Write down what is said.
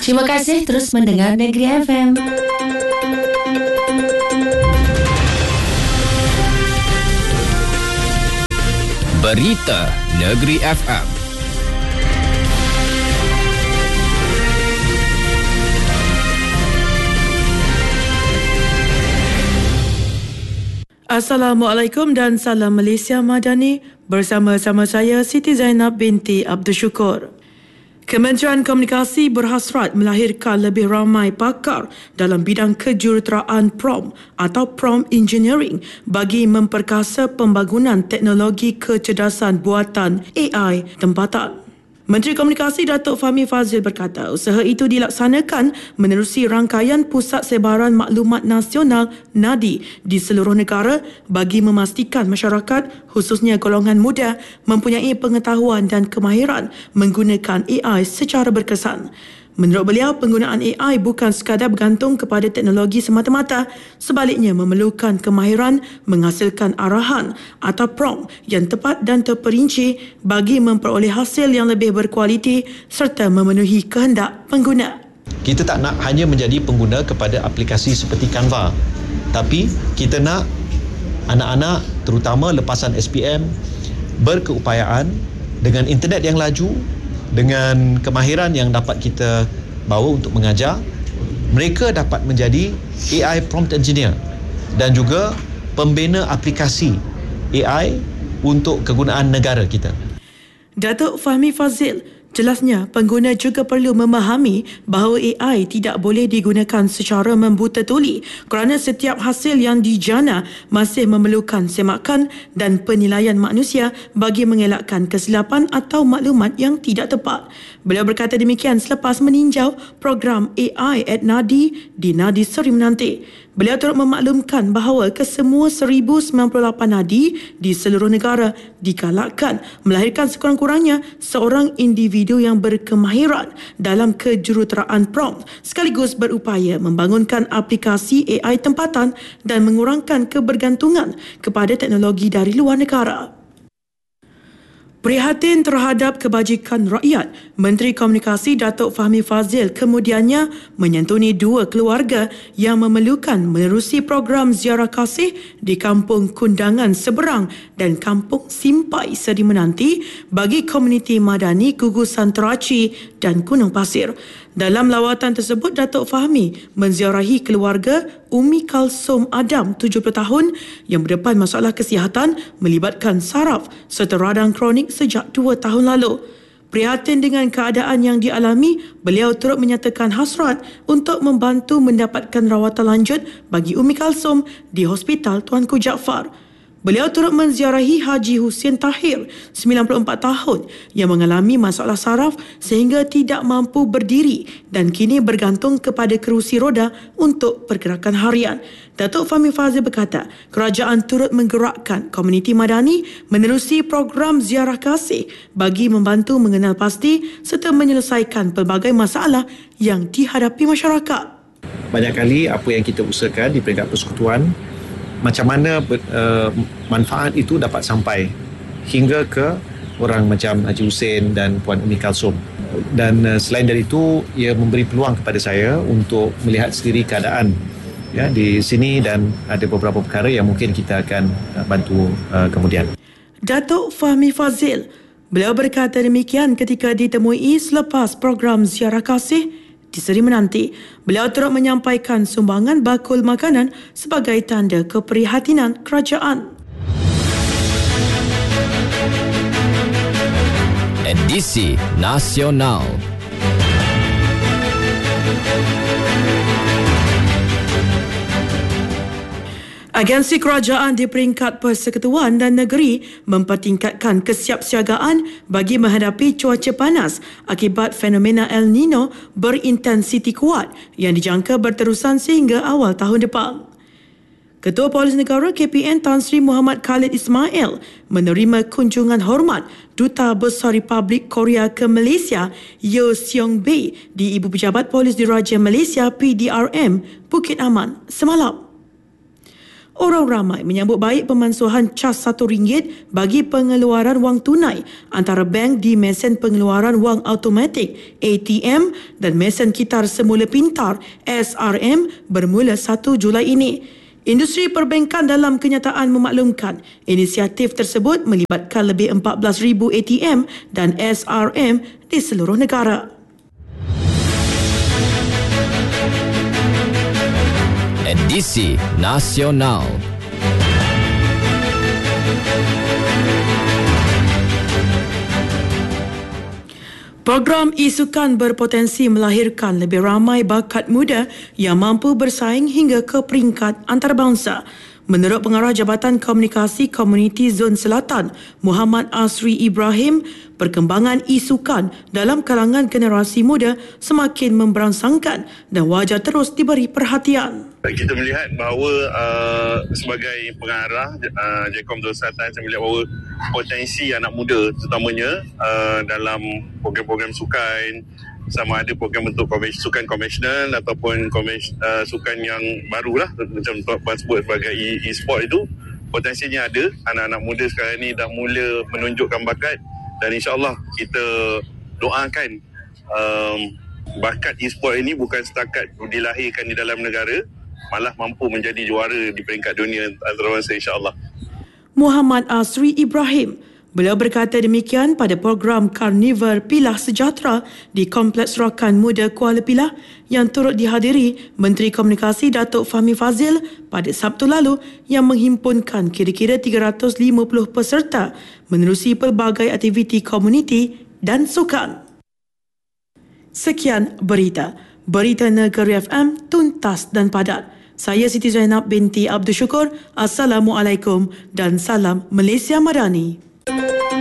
Terima kasih terus mendengar Negeri FM. Berita Negeri FM. Assalamualaikum dan salam Malaysia Madani. Bersama-sama saya Siti Zainab binti Abdul Syukur. Kementerian Komunikasi berhasrat melahirkan lebih ramai pakar dalam bidang kejuruteraan prompt atau prompt engineering bagi memperkasa pembangunan teknologi kecerdasan buatan AI tempatan. Menteri Komunikasi Datuk Fahmi Fadzil berkata usaha itu dilaksanakan menerusi rangkaian Pusat Sebaran Maklumat Nasional NADI di seluruh negara bagi memastikan masyarakat, khususnya golongan muda, mempunyai pengetahuan dan kemahiran menggunakan AI secara berkesan. Menurut beliau, penggunaan AI bukan sekadar bergantung kepada teknologi semata-mata, sebaliknya memerlukan kemahiran menghasilkan arahan atau prompt yang tepat dan terperinci bagi memperoleh hasil yang lebih berkualiti serta memenuhi kehendak pengguna. Kita tak nak hanya menjadi pengguna kepada aplikasi seperti Canva, tapi kita nak anak-anak, terutama lepasan SPM, berkeupayaan dengan internet yang laju, dengan kemahiran yang dapat kita bawa untuk mengajar, mereka dapat menjadi AI prompt engineer dan juga pembina aplikasi AI untuk kegunaan negara kita. Datuk Fahmi Fadzil jelasnya pengguna juga perlu memahami bahawa AI tidak boleh digunakan secara membuta tuli kerana setiap hasil yang dijana masih memerlukan semakan dan penilaian manusia bagi mengelakkan kesilapan atau maklumat yang tidak tepat. Beliau berkata demikian selepas meninjau program AI at NADI di NADI Seri Menanti. Beliau turut memaklumkan bahawa kesemua 1098 NADI di seluruh negara digalakkan melahirkan sekurang-kurangnya seorang individu yang berkemahiran dalam kejuruteraan prompt sekaligus berupaya membangunkan aplikasi AI tempatan dan mengurangkan kebergantungan kepada teknologi dari luar negara. Prihatin terhadap kebajikan rakyat, Menteri Komunikasi Datuk Fahmi Fadzil kemudiannya menyantuni 2 keluarga yang memerlukan menerusi program ziarah kasih di Kampung Kundangan Seberang dan Kampung Simpai Seri Menanti bagi komuniti Madani Gugusan Teraci dan Gunung Pasir. Dalam lawatan tersebut, Datuk Fahmi menziarahi keluarga Umi Kalsum Adam, 70 tahun, yang berdepan masalah kesihatan melibatkan saraf serta radang kronik sejak 2 tahun lalu. Prihatin dengan keadaan yang dialami, beliau turut menyatakan hasrat untuk membantu mendapatkan rawatan lanjut bagi Umi Kalsum di Hospital Tuanku Jaafar. Beliau turut menziarahi Haji Hussein Tahir, 94 tahun, yang mengalami masalah saraf sehingga tidak mampu berdiri dan kini bergantung kepada kerusi roda untuk pergerakan harian. Datuk Fahmi Fadzil berkata, kerajaan turut menggerakkan komuniti Madani menerusi program ziarah kasih bagi membantu mengenal pasti serta menyelesaikan pelbagai masalah yang dihadapi masyarakat. Banyak kali apa yang kita usahakan di peringkat persekutuan, macam mana manfaat itu dapat sampai hingga ke orang macam Haji Hussein dan Puan Umi Kalsum. Dan selain dari itu, ia memberi peluang kepada saya untuk melihat sendiri keadaan ya di sini dan ada beberapa perkara yang mungkin kita akan bantu kemudian. Datuk Fahmi Fadzil, beliau berkata demikian ketika ditemui selepas program ziarah kasih di Seri Menanti. Beliau turut menyampaikan sumbangan bakul makanan sebagai tanda keprihatinan kerajaan. Edisi Nasional. Agensi kerajaan di peringkat persekutuan dan negeri mempertingkatkan kesiapsiagaan bagi menghadapi cuaca panas akibat fenomena El Nino berintensiti kuat yang dijangka berterusan sehingga awal tahun depan. Ketua Polis Negara KPN Tan Sri Muhammad Khalid Ismail menerima kunjungan hormat Duta Besar Republik Korea ke Malaysia Yeo Seong Bae di Ibu Pejabat Polis Diraja Malaysia PDRM Bukit Aman semalam. Orang ramai menyambut baik pemansuhan cas RM1 bagi pengeluaran wang tunai antara bank di mesin pengeluaran wang automatik ATM dan mesin kitar semula pintar SRM bermula 1 Julai ini. Industri perbankan dalam kenyataan memaklumkan inisiatif tersebut melibatkan lebih 14,000 ATM dan SRM di seluruh negara. Edisi Nasional. Program e-sukan berpotensi melahirkan lebih ramai bakat muda yang mampu bersaing hingga ke peringkat antarabangsa. Menurut Pengarah Jabatan Komunikasi Komuniti Zon Selatan, Muhammad Asri Ibrahim, perkembangan e-sukan dalam kalangan generasi muda semakin memberangsangkan dan wajar terus diberi perhatian. Kita melihat bahawa sebagai pengarah JKOM Zon Selatan, saya melihat bahawa potensi anak muda terutamanya dalam program-program sukan, sama ada program bentuk sukan konvensional ataupun sukan yang barulah, macam Tuan Puan sebut sebagai e-sport itu, potensinya ada. Anak-anak muda sekarang ni dah mula menunjukkan bakat dan insyaAllah kita doakan bakat e-sport ini bukan setakat dilahirkan di dalam negara, malah mampu menjadi juara di peringkat dunia antarabangsa insyaAllah. Muhammad Asri Ibrahim. Beliau berkata demikian pada program Karnival Pilah Sejahtera di Kompleks Rakan Muda Kuala Pilah yang turut dihadiri Menteri Komunikasi Datuk Fahmi Fadzil pada Sabtu lalu yang menghimpunkan kira-kira 350 peserta menerusi pelbagai aktiviti komuniti dan sukan. Sekian berita. Berita Negeri FM tuntas dan padat. Saya Siti Zainab binti Abdul Syukur. Assalamualaikum dan salam Malaysia Madani.